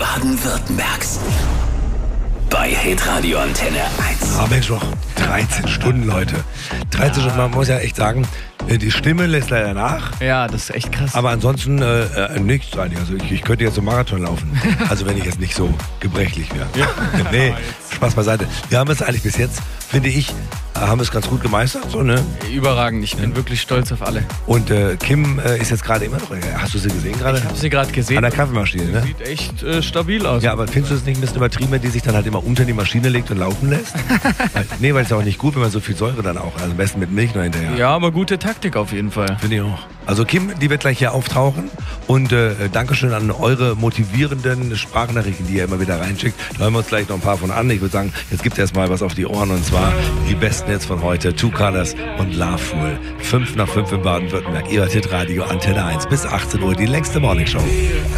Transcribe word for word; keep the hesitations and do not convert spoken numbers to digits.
Baden-Württembergs. Bei Hitradio Antenne eins. Ah Mensch, noch dreizehn Stunden, Leute. dreizehn Stunden, man muss ja echt sagen, die Stimme lässt leider nach. Ja, das ist echt krass. Aber ansonsten äh, äh, nichts eigentlich. Also ich, ich könnte jetzt einen Marathon laufen. Also wenn ich jetzt nicht so gebrechlich wäre. Ja. Nee, Spaß beiseite. Wir haben es eigentlich bis jetzt, finde ich, haben es ganz gut gemeistert. So, ne? Überragend, ich bin ja. wirklich stolz auf alle. Und äh, Kim äh, ist jetzt gerade immer noch, hast du sie gesehen gerade? Ich habe sie gerade gesehen. An der Kaffeemaschine, ne? Sieht echt äh, stabil aus. Ja, aber findest du es nicht ein bisschen übertrieben, wenn die sich dann halt immer unter die Maschine legt und laufen lässt? weil, nee, weil es ist auch nicht gut, wenn man so viel Säure dann auch, also am besten mit Milch noch hinterher. Ja, aber gute Taktik auf jeden Fall. Finde ich auch. Also Kim, die wird gleich hier auftauchen und äh, Dankeschön an eure motivierenden Sprachnachrichten, die ihr immer wieder reinschickt. Da hören wir uns gleich noch ein paar von an. Ich würde sagen, jetzt gibt es erstmal was auf die Ohren und zwar die besten jetzt von heute. Two Colors und Love Fool. Fünf nach fünf in Baden-Württemberg. Ihr hört Hitradio Antenne eins bis achtzehn Uhr, die längste Morningshow.